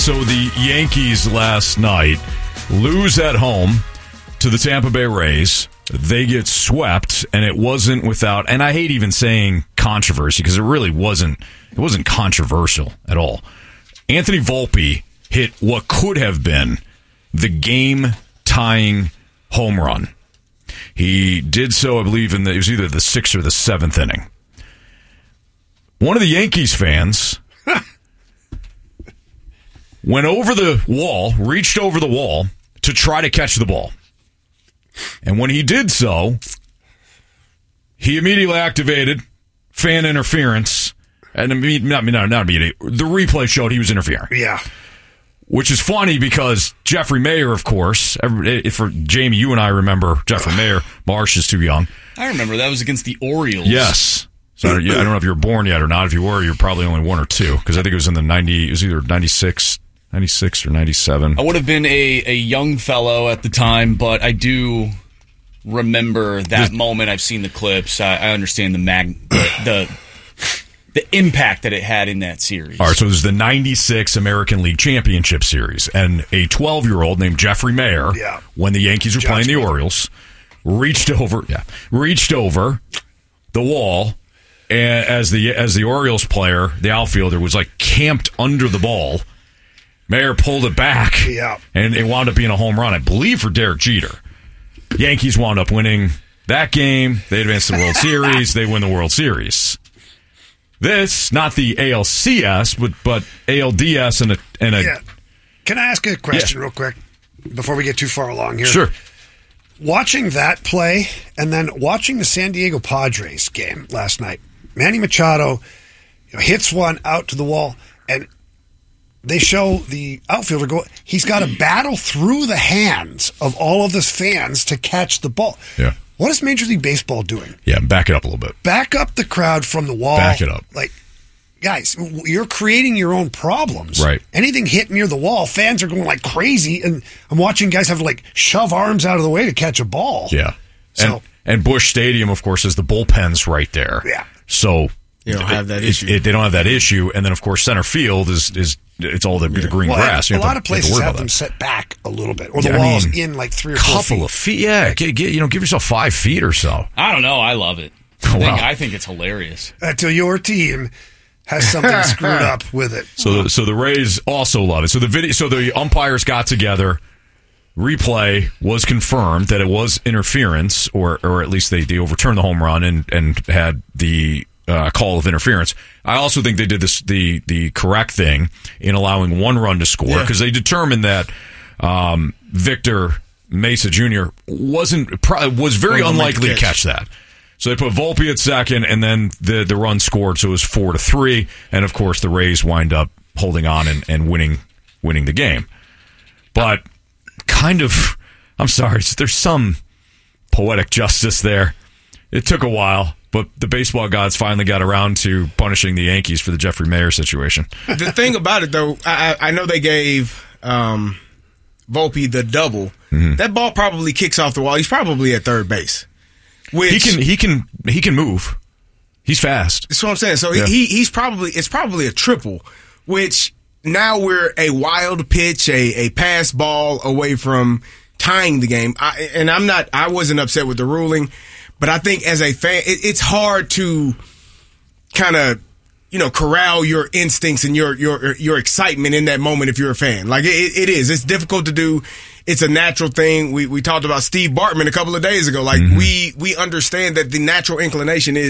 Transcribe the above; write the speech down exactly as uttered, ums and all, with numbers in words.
So the Yankees last night lose at home to the Tampa Bay Rays. They get swept, and it wasn't without, and I hate even saying controversy because it really wasn't, it wasn't controversial at all. Anthony Volpe hit what could have been the game-tying home run. He did so, I believe, in the, it was either the sixth or the seventh inning. One of the Yankees fans went over the wall, reached over the wall to try to catch the ball. And when he did so, he immediately activated fan interference. And not, not, not immediately. The replay showed he was interfering. Yeah. Which is funny because Jeffrey Mayer, of course, for Jamie, you and I remember Jeffrey Mayer. Marsh is too young. I remember that was against the Orioles. Yes. So I don't know if you were born yet or not. If you were, you're probably only one or two because I think it was in the ninety. It was either ninety-six, ninety-six or ninety-seven. I would have been a, a young fellow at the time, but I do remember that the, moment. I've seen the clips. I, I understand the mag the, the the impact that it had in that series. All right, so it was the ninety-six American League Championship Series, and a twelve-year-old named Jeffrey Mayer, yeah. when the Yankees were John's playing the brother. Orioles, reached over, yeah, reached over the wall. And as the as the Orioles player, the outfielder, was like camped under the ball. Mayer pulled it back, yeah. and it wound up being a home run, I believe, for Derek Jeter. Yankees wound up winning that game. They advanced to the World Series. They win the World Series. This, not the A L C S, but but A L D S and a and a. Yeah. Can I ask a question yeah. real quick before we get too far along here? Sure. Watching that play and then watching the San Diego Padres game last night. Manny Machado, you know, hits one out to the wall, and they show the outfielder go. He's got to battle through the hands of all of his fans to catch the ball. Yeah. What is Major League Baseball doing? Yeah, back it up a little bit. Back up the crowd from the wall. Back it up. Like, guys, you're creating your own problems. Right. Anything hit near the wall, fans are going like crazy, and I'm watching guys have to like shove arms out of the way to catch a ball. Yeah. So, and, and Busch Stadium, of course, is the bullpens right there. Yeah. So you don't it, have that it, issue. It, they don't have that issue, and then of course center field is is it's all the, yeah. the green well, grass. A you lot to, of places have, have have them that. set back a little bit, or the yeah, walls I mean, in like three or couple four feet. of feet. Yeah, get, get, you know, give yourself five feet or so. I don't know. I love it. I, Oh, think, wow. I think it's hilarious. Until your team has something screwed up with it. So, so the Rays also love it. So the video, so the umpires got together. Replay was confirmed that it was interference, or or at least they, they overturned the home run and and had the uh, call of interference. I also think they did this the the correct thing in allowing one run to score because yeah. they determined that um, Victor Mesa Junior wasn't was very unlikely to catch that. So they put Volpe at second, and then the the run scored, so it was four to three. And of course, the Rays wind up holding on and, and winning winning the game. But kind of, I'm sorry, there's some poetic justice there. It took a while, but the baseball gods finally got around to punishing the Yankees for the Jeffrey Mayer situation. The thing about it, though, I, I know they gave um, Volpe the double. Mm-hmm. That ball probably kicks off the wall. He's probably at third base. Which, he can he can he can move. He's fast. That's what I'm saying. So yeah. he he's probably it's probably a triple, which now we're a wild pitch, a a pass ball away from tying the game. I, and I'm not I wasn't upset with the ruling, but I think as a fan, it, it's hard to kind of you know corral your instincts and your your your excitement in that moment if you're a fan. Like it, it is. It's difficult to do. It's a natural thing. We we talked about Steve Bartman a couple of days ago. Like mm-hmm. we we understand that the natural inclination is